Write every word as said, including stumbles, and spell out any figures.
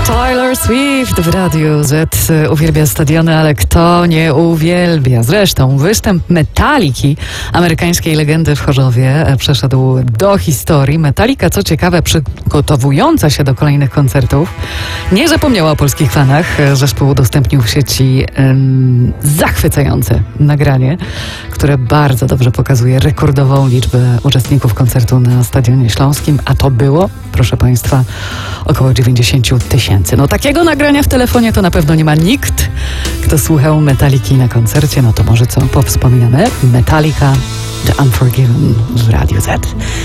Taylor Swift w Radiu Z uwielbia stadiony, ale kto nie uwielbia? Zresztą występ Metaliki, amerykańskiej legendy w Chorzowie, przeszedł do historii. Metallica, co ciekawe, przygotowująca się do kolejnych koncertów, nie zapomniała o polskich fanach. Zespół udostępnił w sieci um, zachwycające nagranie, które bardzo dobrze pokazuje rekordową liczbę uczestników koncertu na Stadionie Śląskim, a to było, proszę Państwa, około dziewięćdziesiąt tysięcy. No takiego nagrania w telefonie to na pewno nie ma nikt, kto słuchał Metalliki na koncercie. No to może co, powspominamy? Metallica, The Unforgiven w Radiu Z.